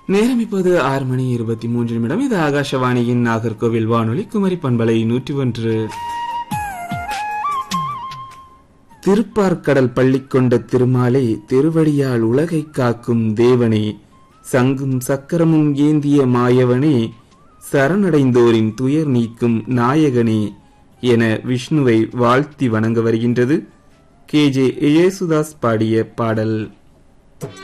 நேரம் இப்போது 6:23. இது ஆகாஷவாணியின் நாகர்கோவில் வானொலி குமரி பண்பலை 101. திருப்பார்கடல் பள்ளி கொண்ட திருமாலே, திருவடியால் உலகை காக்கும் தேவனே, சங்கும் சக்கரமும் ஏந்திய மாயவனே, சரணடைந்தோரின் துயர் நீக்கும் நாயகனே என விஷ்ணுவை வாழ்த்தி வணங்க வருகின்றது KJ யேசுதாஸ் பாடிய பாடல்.